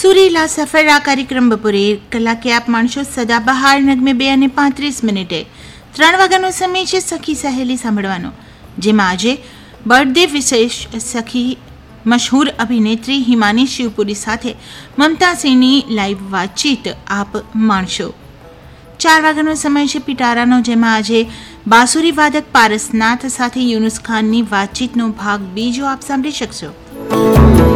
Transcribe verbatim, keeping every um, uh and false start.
સુરીલા સફર આ કાર્યક્રમ બપોરે એક કલાકે આપ માણશો સદાબહાર નગમે બે અને પાંત્રીસ મિનિટે ત્રણ વાગ્યાનો સમય છે સખી સહેલી સાંભળવાનો, જેમાં આજે બર્થડે વિશેષ સખી મશહૂર અભિનેત્રી હિમાની શિવપુરી સાથે મમતા સિંહની લાઈવ વાતચીત આપ માણશો. ચાર વાગ્યાનો સમય છે પિટારાનો, જેમાં આજે બાંસુરી વાદક પારસનાથ સાથે યુનુસ ખાનની વાતચીતનો ભાગ બીજો આપ સાંભળી શકશો.